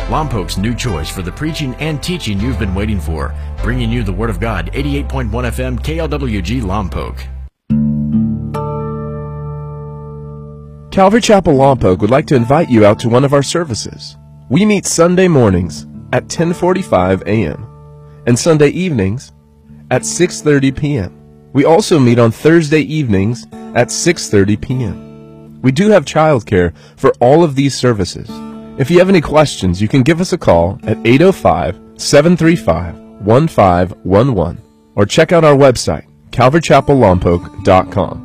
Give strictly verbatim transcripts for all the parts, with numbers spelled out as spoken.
Lompoc's new choice for the preaching and teaching you've been waiting for. Bringing you the Word of God, eighty-eight point one F M, K L W G Lompoc. Calvary Chapel Lompoc would like to invite you out to one of our services. We meet Sunday mornings at ten forty-five a m and Sunday evenings at six thirty p m We also meet on Thursday evenings at six thirty p m We do have childcare for all of these services. If you have any questions, you can give us a call at eight oh five, seven three five, one five one one or check out our website, calvary chapel lompoc dot com.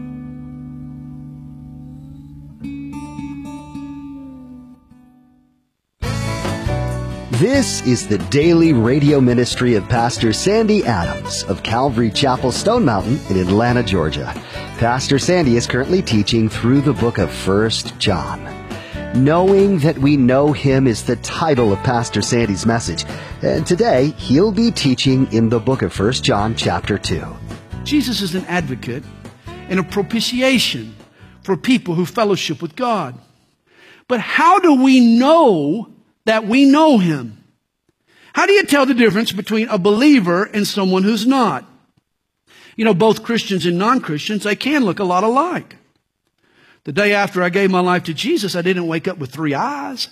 This is the daily radio ministry of Pastor Sandy Adams of Calvary Chapel Stone Mountain in Atlanta, Georgia. Pastor Sandy is currently teaching through the book of First John. Knowing that we know him is the title of Pastor Sandy's message. And today, he'll be teaching in the book of First John chapter two. Jesus is an advocate and a propitiation for people who fellowship with God. But how do we know that we know him? How do you tell the difference between a believer and someone who's not? You know, both Christians and non-Christians, they can look a lot alike. The day after I gave my life to Jesus, I didn't wake up with three eyes.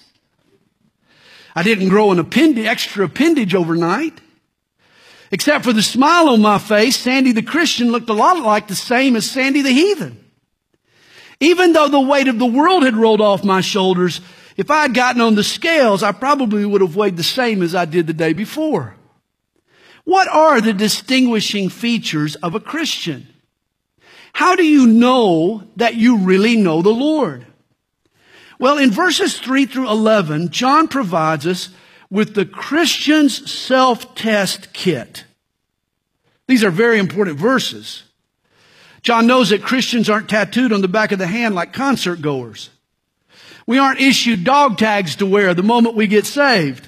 I didn't grow an appendage, extra appendage overnight. Except for the smile on my face, Sandy the Christian looked a lot like the same as Sandy the heathen. Even though the weight of the world had rolled off my shoulders, if I had gotten on the scales, I probably would have weighed the same as I did the day before. What are the distinguishing features of a Christian? How do you know that you really know the Lord? Well, in verses three through eleven, John provides us with the Christian's self-test kit. These are very important verses. John knows that Christians aren't tattooed on the back of the hand like concert goers. We aren't issued dog tags to wear the moment we get saved.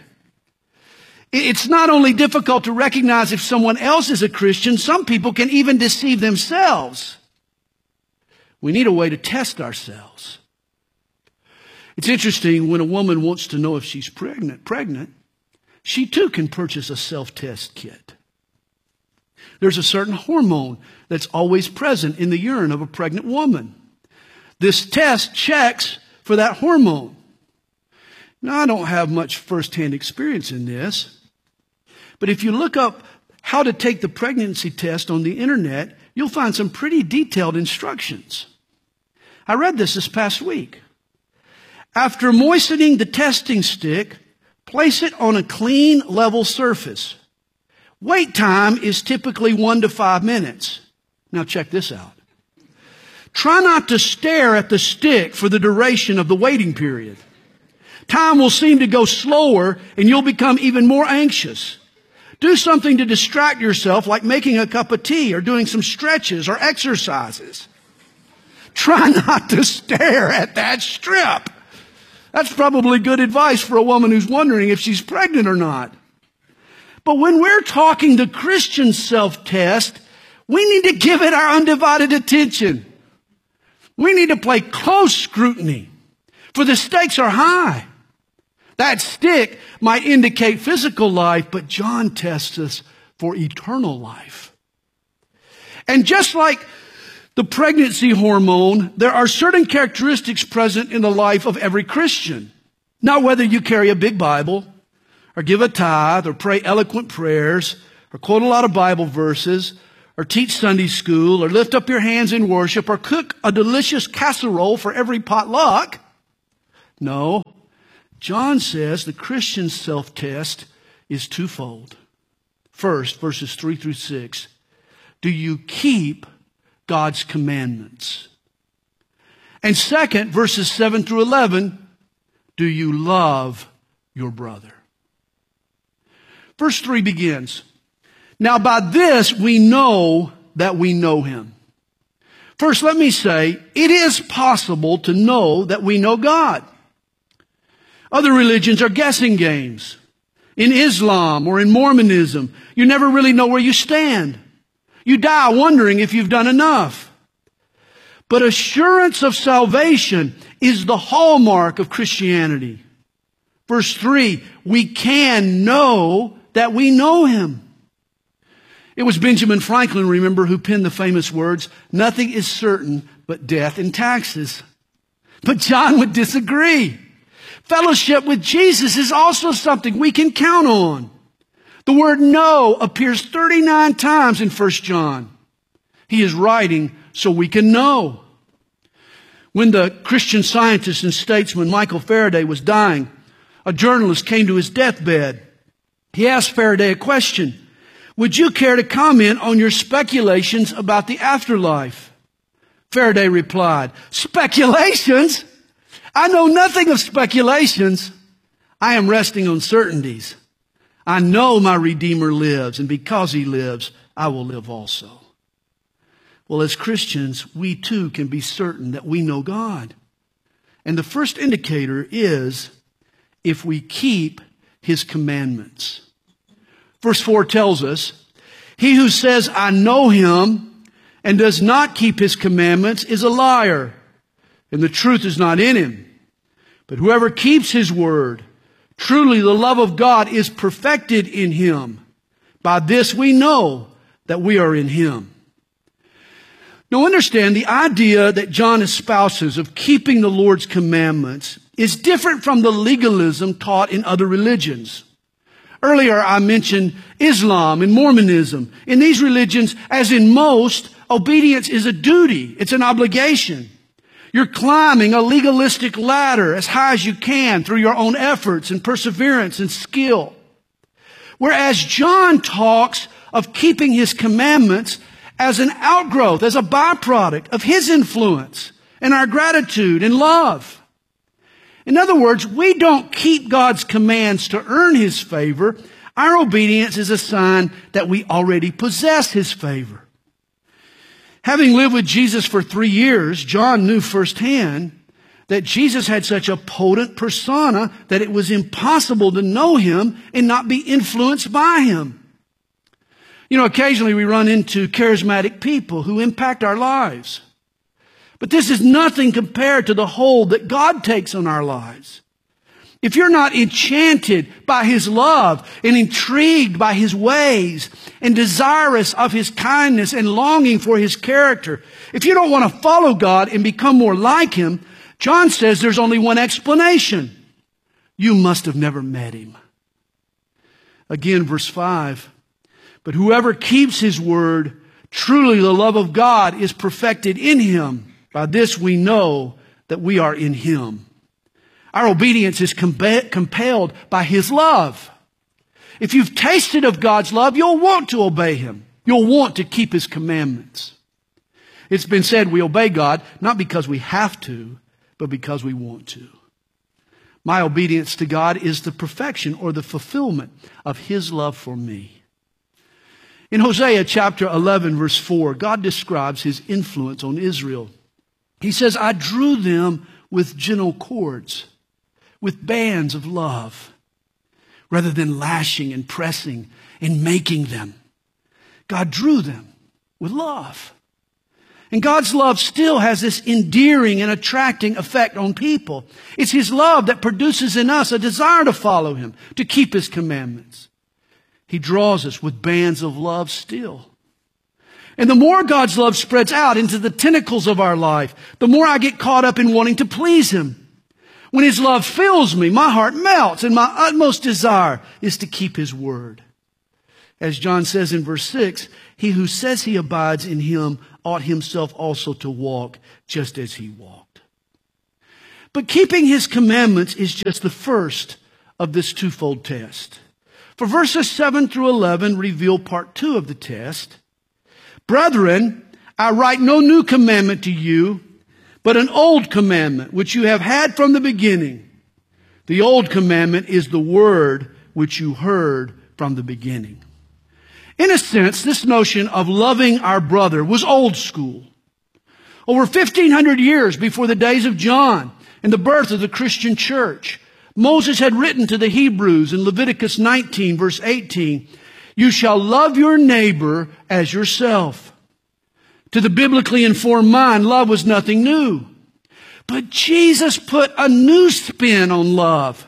It's not only difficult to recognize if someone else is a Christian, some people can even deceive themselves. We need a way to test ourselves. It's interesting, when a woman wants to know if she's pregnant, pregnant, she too can purchase a self-test kit. There's a certain hormone that's always present in the urine of a pregnant woman. This test checks for that hormone. Now, I don't have much first-hand experience in this, but if you look up how to take the pregnancy test on the internet, you'll find some pretty detailed instructions. I read this this past week. After moistening the testing stick, place it on a clean, level surface. Wait time is typically one to five minutes. Now check this out. Try not to stare at the stick for the duration of the waiting period. Time will seem to go slower and you'll become even more anxious. Do something to distract yourself, like making a cup of tea or doing some stretches or exercises. Try not to stare at that strip. That's probably good advice for a woman who's wondering if she's pregnant or not. But when we're talking the Christian self-test, we need to give it our undivided attention. We need to play close scrutiny, for the stakes are high. That stick might indicate physical life, but John tests us for eternal life. And just like the pregnancy hormone, there are certain characteristics present in the life of every Christian. Now, whether you carry a big Bible, or give a tithe, or pray eloquent prayers, or quote a lot of Bible verses, or teach Sunday school, or lift up your hands in worship, or cook a delicious casserole for every potluck. No. John says the Christian self-test is twofold. First, verses three through six. Do you keep God's commandments? And second, verses seven through eleven. Do you love your brother? Verse three begins. Now by this we know that we know him. First, let me say, it is possible to know that we know God. Other religions are guessing games. In Islam or in Mormonism, you never really know where you stand. You die wondering if you've done enough. But assurance of salvation is the hallmark of Christianity. Verse three, we can know that we know him. It was Benjamin Franklin, remember, who penned the famous words, "Nothing is certain but death and taxes." But John would disagree. Fellowship with Jesus is also something we can count on. The word know appears thirty-nine times in First John. He is writing so we can know. When the Christian scientist and statesman Michael Faraday was dying, a journalist came to his deathbed. He asked Faraday a question. Would you care to comment on your speculations about the afterlife? Faraday replied, "Speculations? I know nothing of speculations. I am resting on certainties. I know my Redeemer lives, and because he lives, I will live also." Well, as Christians, we too can be certain that we know God. And the first indicator is if we keep his commandments. Verse four tells us, he who says, "I know him," and does not keep his commandments is a liar, and the truth is not in him. But whoever keeps his word, truly the love of God is perfected in him. By this we know that we are in him. Now understand, the idea that John espouses of keeping the Lord's commandments is different from the legalism taught in other religions. Earlier I mentioned Islam and Mormonism. In these religions, as in most, obedience is a duty. It's an obligation. You're climbing a legalistic ladder as high as you can through your own efforts and perseverance and skill. Whereas John talks of keeping his commandments as an outgrowth, as a byproduct of his influence and our gratitude and love. In other words, we don't keep God's commands to earn his favor. Our obedience is a sign that we already possess his favor. Having lived with Jesus for three years, John knew firsthand that Jesus had such a potent persona that it was impossible to know him and not be influenced by him. You know, occasionally we run into charismatic people who impact our lives. But this is nothing compared to the hold that God takes on our lives. If you're not enchanted by his love and intrigued by his ways and desirous of his kindness and longing for his character, if you don't want to follow God and become more like him, John says there's only one explanation. You must have never met him. Again, verse five. But whoever keeps his word, truly the love of God is perfected in him. By this we know that we are in him. Our obedience is compa- compelled by his love. If you've tasted of God's love, you'll want to obey him. You'll want to keep his commandments. It's been said we obey God not because we have to, but because we want to. My obedience to God is the perfection or the fulfillment of his love for me. In Hosea chapter eleven, verse four, God describes his influence on Israel. He says, I drew them with gentle cords, with bands of love, rather than lashing and pressing and making them. God drew them with love. And God's love still has this endearing and attracting effect on people. It's his love that produces in us a desire to follow him, to keep his commandments. He draws us with bands of love still. And the more God's love spreads out into the tentacles of our life, the more I get caught up in wanting to please him. When his love fills me, my heart melts, and my utmost desire is to keep his word. As John says in verse six, he who says he abides in him ought himself also to walk just as he walked. But keeping his commandments is just the first of this twofold test. For verses seven through eleven reveal part two of the test. Brethren, I write no new commandment to you, but an old commandment which you have had from the beginning. The old commandment is the word which you heard from the beginning. In a sense, this notion of loving our brother was old school. Over fifteen hundred years before the days of John and the birth of the Christian church, Moses had written to the Hebrews in Leviticus nineteen, verse eighteen, you shall love your neighbor as yourself. To the biblically informed mind, love was nothing new. But Jesus put a new spin on love,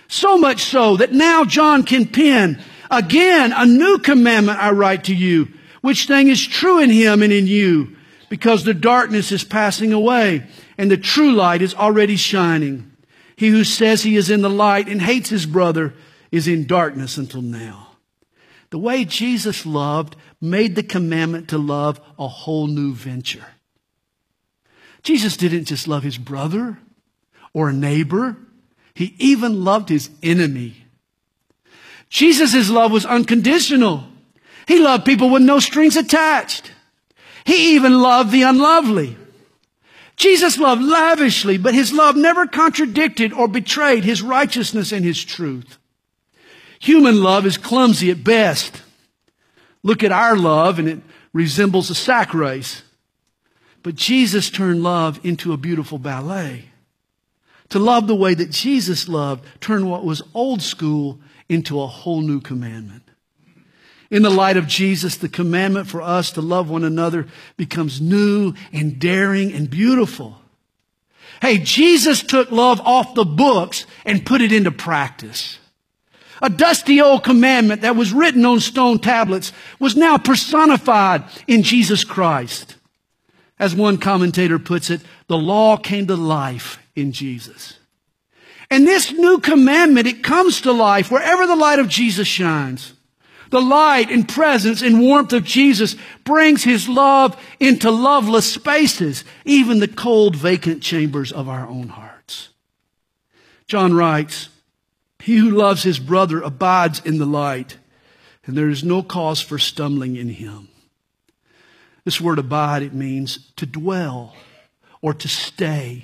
So much so that now John can pen, again, a new commandment I write to you, which thing is true in him and in you, because the darkness is passing away and the true light is already shining. He who says he is in the light and hates his brother is in darkness until now. The way Jesus loved made the commandment to love a whole new venture. Jesus didn't just love his brother or a neighbor. He even loved his enemy. Jesus' love was unconditional. He loved people with no strings attached. He even loved the unlovely. Jesus loved lavishly, but his love never contradicted or betrayed his righteousness and his truth. Human love is clumsy at best. Look at our love and it resembles a sack race. But Jesus turned love into a beautiful ballet. To love the way that Jesus loved turned what was old school into a whole new commandment. In the light of Jesus, the commandment for us to love one another becomes new and daring and beautiful. Hey, Jesus took love off the books and put it into practice. A dusty old commandment that was written on stone tablets was now personified in Jesus Christ. As one commentator puts it, the law came to life in Jesus. And this new commandment, it comes to life wherever the light of Jesus shines. The light and presence and warmth of Jesus brings his love into loveless spaces, even the cold, vacant chambers of our own hearts. John writes, he who loves his brother abides in the light, and there is no cause for stumbling in him. This word abide, it means to dwell or to stay.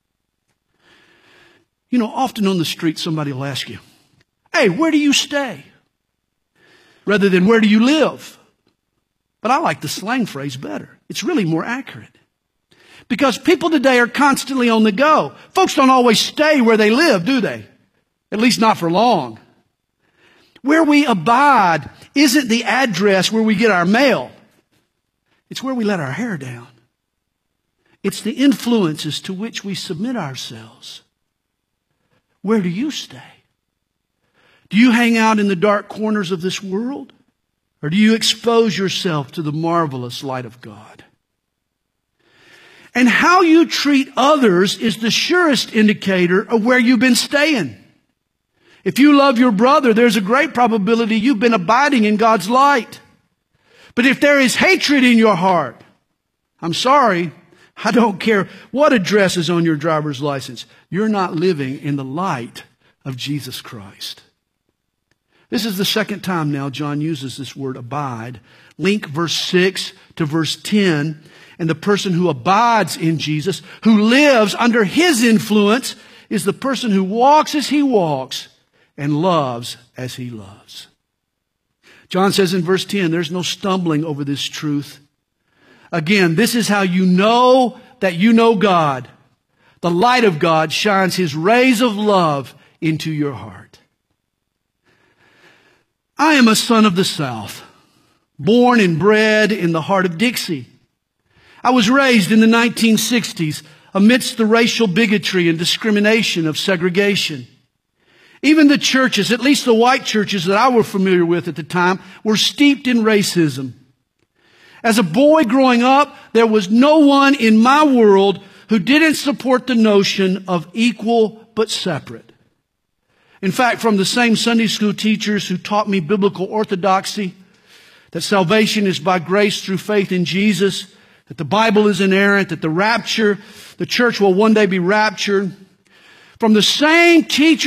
You know, often on the street somebody will ask you, hey, where do you stay? Rather than where do you live? But I like the slang phrase better. It's really more accurate. Because people today are constantly on the go. Folks don't always stay where they live, do they? At least not for long. Where we abide isn't the address where we get our mail. It's where we let our hair down. It's the influences to which we submit ourselves. Where do you stay? Do you hang out in the dark corners of this world? Or do you expose yourself to the marvelous light of God? And how you treat others is the surest indicator of where you've been staying. If you love your brother, there's a great probability you've been abiding in God's light. But if there is hatred in your heart, I'm sorry, I don't care what address is on your driver's license. You're not living in the light of Jesus Christ. This is the second time now John uses this word abide. Link verse six to verse ten. And the person who abides in Jesus, who lives under his influence, is the person who walks as he walks and loves as he loves. John says in verse ten, there's no stumbling over this truth. Again, this is how you know that you know God. The light of God shines his rays of love into your heart. I am a son of the South, born and bred in the heart of Dixie. I was raised in the nineteen sixties amidst the racial bigotry and discrimination of segregation. Even the churches, at least the white churches that I was familiar with at the time, were steeped in racism. As a boy growing up, there was no one in my world who didn't support the notion of equal but separate. In fact, from the same Sunday school teachers who taught me biblical orthodoxy, that salvation is by grace through faith in Jesus, that the Bible is inerrant, that the rapture, the church will one day be raptured. From the same teachers